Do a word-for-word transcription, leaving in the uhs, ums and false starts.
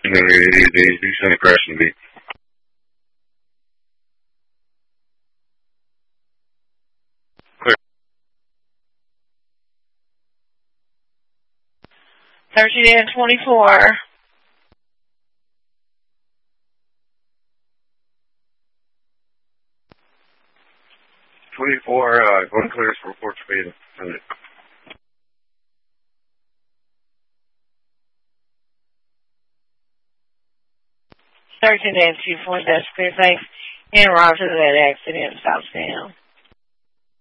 You know, they, they, they, they send a crash to me. Clear. thirteen and twenty-four. twenty-four, uh, going clear for report speed. thirteen and two four, that's clear. Thanks. En route to that accident, southbound.